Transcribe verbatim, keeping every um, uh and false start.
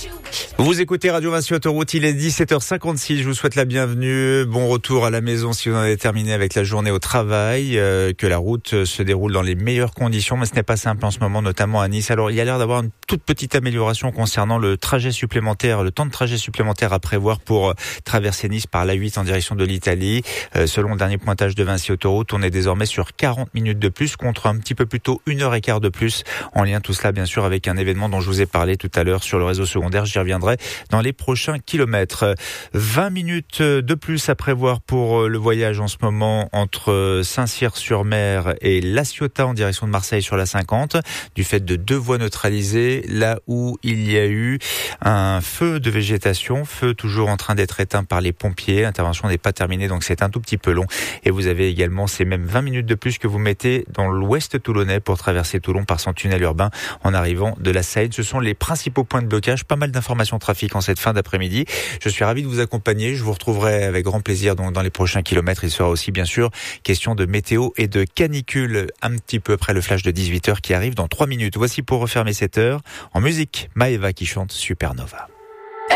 Vous écoutez Radio Vinci Autoroute, il est dix-sept heures cinquante-six, je vous souhaite la bienvenue, bon retour à la maison si vous en avez terminé avec la journée au travail, euh, que la route se déroule dans les meilleures conditions, mais ce n'est pas simple en ce moment, notamment à Nice. Alors il y a l'air d'avoir une toute petite amélioration concernant le trajet supplémentaire, le temps de trajet supplémentaire à prévoir pour traverser Nice par l'A huit en direction de l'Italie. Euh, selon le dernier pointage de Vinci Autoroute, on est désormais sur quarante minutes de plus contre un petit peu plus tôt une heure et quart de plus, en lien tout cela bien sûr avec un événement dont je vous ai parlé tout à l'heure sur le réseau secondaire, j'y reviendrai dans les prochains kilomètres. vingt minutes de plus à prévoir pour le voyage en ce moment entre Saint-Cyr-sur-Mer et La Ciotat en direction de Marseille sur la cinquante, du fait de deux voies neutralisées, là où il y a eu un feu de végétation, feu toujours en train d'être éteint par les pompiers. L'intervention n'est pas terminée, donc c'est un tout petit peu long. Et vous avez également ces mêmes vingt minutes de plus que vous mettez dans l'ouest toulonnais pour traverser Toulon par son tunnel urbain en arrivant de la Seine. Ce sont les principaux points de blocage. Pas mal d'informations trafic en cette fin d'après-midi. Je suis ravi de vous accompagner. Je vous retrouverai avec grand plaisir donc dans les prochains kilomètres. Il sera aussi bien sûr question de météo et de canicule un petit peu après le flash de dix-huit heures qui arrive dans trois minutes. Voici pour refermer cette heure en musique Maëva qui chante Supernova.